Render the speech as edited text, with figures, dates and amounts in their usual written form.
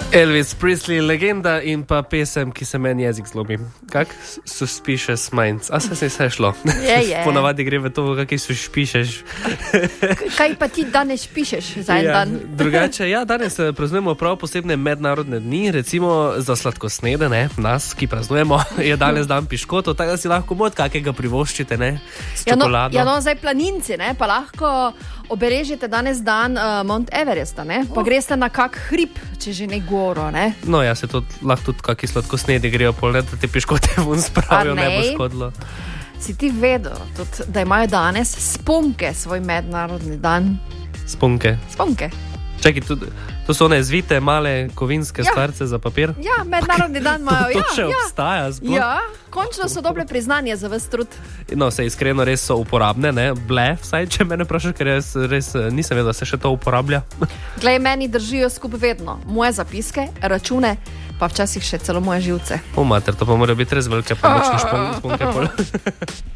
Elvis Presley, legenda in pa pesem, ki se meni jezik zlomi. Kak suspicious minds? A se je šlo? Je. Ponavadi gre v to, kak suspicious. Kaj pa ti danes pišeš za en dan? Drugače, danes praznujemo prav posebne mednarodne dni, recimo za sladkosnede, ne, nas, ki praznujemo, je danes dan piškotov, tako da si lahko mod kakega privoščite, ne, s čokolado. Zdaj planinci, ne, pa lahko obeležite danes dan Mount Everesta, ne, pa greste na kak hrib, če že ne goro, ne. No, se to lahko tudi kaki sladkosnedi grejo pol, ne, da te piškote vun spravijo, ne bo škodilo. Si ti vedel, tudi, da imajo danes sponke svoj mednarodni dan? Sponke? Sponke. Čakaj, to so one zvite, male kovinske stvarce za papir? Ja, mednarodni dan imajo. To še obstaja sploh? Ja, končno so dobre priznanje za ves trud. No, se iskreno res so uporabne, ne? Vsaj, če mene vprašaš, ker res nisem vedel, da se še to uporablja. Glej, meni držijo skupaj vedno moje zapiske, račune, pa včasih še celo moje živce. Mater, to pa mora biti res velike pomočne sponke.